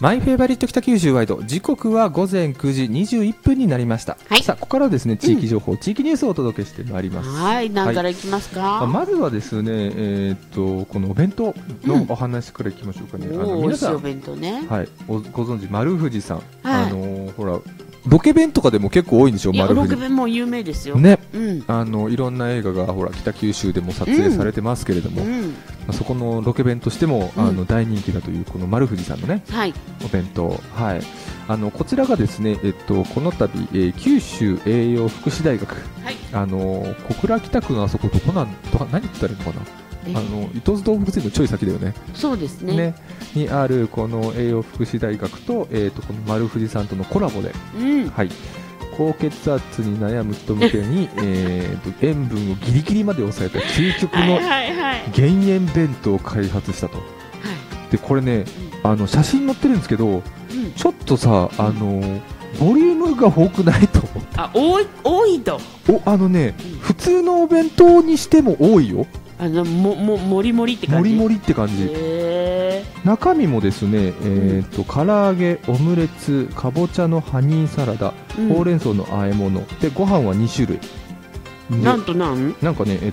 マイフェイバリット北九州ワイド、時刻は午前9時21分になりました、 はい、 さあここからはですね地域情報、地域ニュースをお届けしてまいります。 はい、何からいきますか。 まずはですね、このお弁当のお話からいきましょうかね。 皆さんお弁当ね、 はい、ご存知丸藤さん、 はい、 ほらロケ弁とかでも結構多いんでしょ。丸藤ロケ弁も有名ですよね、いろんな映画がほら北九州でも撮影されてますけれども、そこのロケ弁としても大人気だというこの丸藤さんのね、 はい、 お弁当、はい、こちらがですね、この度、九州栄養福祉大学、はい、小倉北区のあそこどこ何言ったらいいのかな、糸津動物園のちょい先だよね。 そうですね。 にあるこの栄養福祉大学と、この丸藤さんとのコラボで、はい、高血圧に悩む人向けに、塩分をギリギリまで抑えた究極の減塩弁当を開発したと。でこれね、写真載ってるんですけど、ちょっとさ、ボリュームが多くないと。 多いと。 普通のお弁当にしても多いよ。 もりもりって感じ。 もりもりって感じ。中身もですね、唐揚げ、オムレツ、かぼちゃのハニーサラダ、ほうれん草の和え物で、ご飯は2種類。 なんかね、